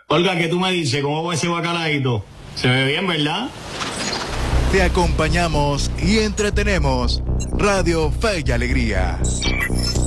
Olga, ¿qué tú me dices? ¿Cómo va ese bacalaíto? Se ve bien, ¿verdad? Te acompañamos y entretenemos. Radio Fe y Alegría.